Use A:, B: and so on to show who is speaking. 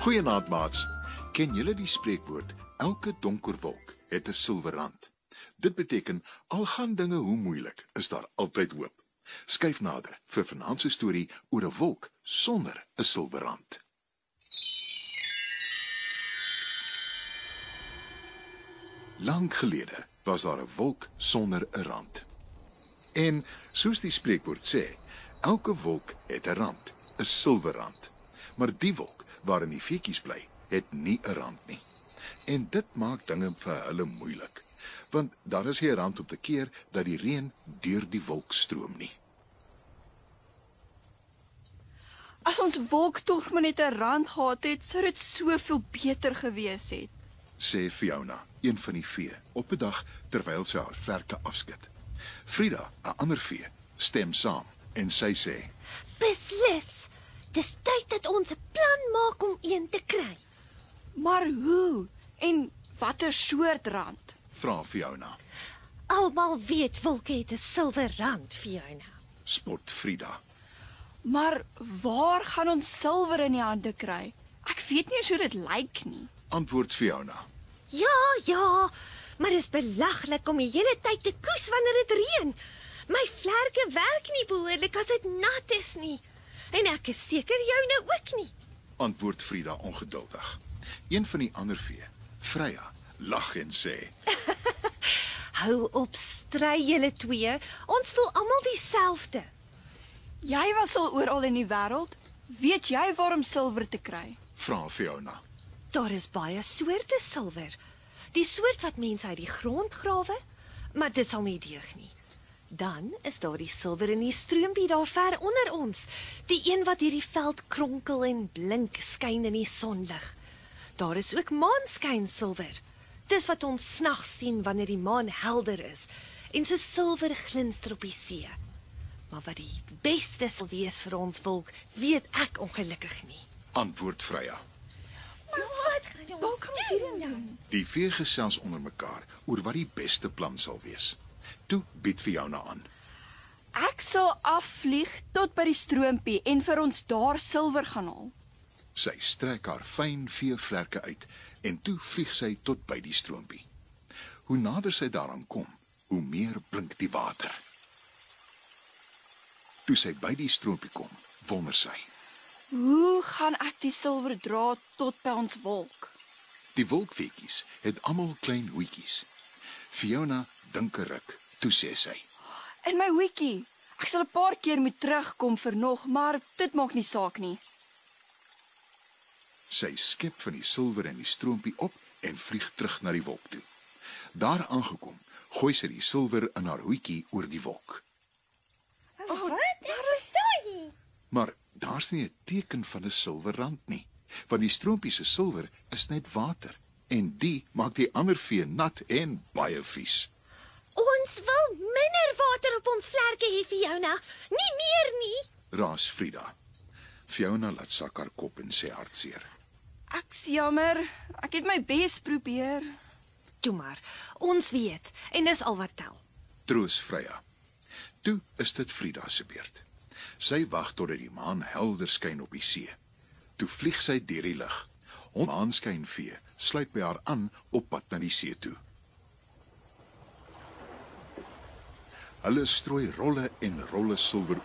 A: Goeienaand, maats. Ken julle die spreekwoord, elke donker wolk het 'n silwer rand? Dit beteken, al gaan dinge hoe moeilik, is daar altyd hoop. Skuif nader vir vanaand se storie oor 'n wolk sonder 'n silwer rand. Lang gelede was daar 'n wolk sonder 'n rand. En soos die spreekwoord sê, elke wolk het 'n rand, 'n silwer rand. Maar die wolk waarin die veetjies bly, het nie 'n rand nie. En dit maak dinge vir hulle moeilik, want daar is nie 'n rand om te keer dat die reën deur die wolk stroom nie.
B: As ons wolk tog maar net 'n rand gehad het, sou dit soveel beter gewees het,
A: Sê Fiona, een van die vee, op 'n dag terwyl sy haar vlerke afskud. Frida, 'n ander vee, stem saam en sy sê:
C: Beslis. Dis tyd dat ons 'n plan maak om een te kry.
B: Maar hoe? En watter soort rand?
A: Vra Fiona.
C: Almal weet wolke het 'n silwer rand, Fiona.
A: Spot Frida.
B: Maar waar gaan ons silwer in die hande kry? Ek weet nie eens hoe dit lyk nie.
A: Antwoord Fiona.
C: Ja, maar dis belaglik om die hele tyd te koes wanneer dit reën. My vlerke werk nie behoorlik as dit nat is nie. En ek is seker joune ook nie.
A: Antwoord Frida ongeduldig. Een van die ander vee, Freya, lag en sê:
C: Hou op, stry julle twee. Ons voel almal dieselfde.
B: Jy was al oral in die wêreld. Weet jy waar om silwer te kry?
A: Vra Fiona.
C: Daar is baie soorte silwer. Die soort wat mense uit die grond grawe, maar dit sal nie deug nie. Dan is daar die silwer in die stroompie daar ver onder ons, die een wat hierdie veld kronkel en blink skyn in die sonlig. Daar is ook maanskynsilwer. Dis wat ons snags sien wanneer die maan helder is en so silwer glinster op die see. Maar wat die beste sal wees vir ons wolk, weet ek ongelukkig nie.
A: Antwoord Freya.
C: Maar wat gaan
B: Waar kan ons hierin doen?
A: Die vee gesels onder mekaar oor wat die beste plan sal wees. Toe bied Fiona aan.
B: Ek sal afvlieg tot by die stroompie en vir ons daar silwer gaan haal.
A: Sy strek haar fyn veevlerke uit en toe vlieg sy tot by die stroompie. Hoe nader sy daaraan kom, hoe meer blink die water. Toe sy by die stroompie kom, wonder sy.
B: Hoe gaan ek die silwer dra tot by ons wolk?
A: Die wolkveetjies het almal klein hoetjies. Fiona dink 'n ruk, toe sê sy:
B: In my hoetjie. Ek sal 'n paar keer moet terugkom vir nog, maar dit maak nie saak nie.
A: Sy skep van die silwer in die stroompie op en vlieg terug na die wolk toe. Daar aangekom, gooi sy die silwer in haar hoetjie oor die wolk.
C: Wat? Ek verstaan nie.
A: Maar daar's nie 'n teken van 'n silwer rand nie, want die stroompie se silwer is net water en die maak die ander vee nat en baie vies.
C: Ons wil minder water op ons vlerke hê, Fiona. Nie meer nie.
A: Raas Frida. Fiona laat sak haar kop en sê hartseer.
B: Ek's jammer. Ek het my bes probeer.
C: Toe maar, ons weet en dis al wat tel.
A: Troos Freya. Toe is dit Frida se beurt. Sy wag totdat die maan helder skyn op die see. Toe vlieg sy deur die lug. Maanskynvee sluit by haar aan op pad na die see toe. Hulle strooi rolle en rolle silwer